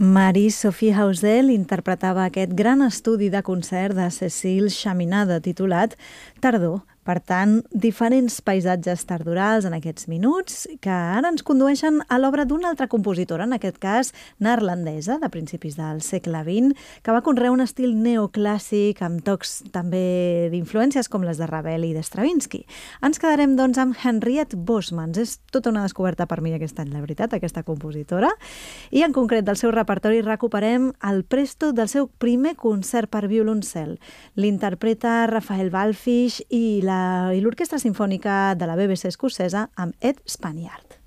Marie-Sophie Hausel interpretava aquest gran estudi de concert de Cécile Chaminade titulat Tardor. Per tant, diferents paisatges tardorals en aquests minuts que ara ens condueixen a l'obra d'una altra compositora, en aquest cas neerlandesa, de principis del segle XX, que va conrear un estil neoclàssic amb tocs també d'influències com les de Ravel i de Stravinsky. Ens quedarem, doncs, amb Henriette Bosmans. És tota una descoberta per mi aquest any, la veritat, aquesta compositora. I en concret del seu repertori recuperem el presto del seu primer concert per violoncel. L'interpreta Rafael Wallfisch i l'Orquestra Simfònica de la BBC escocesa amb Ed Spaniard.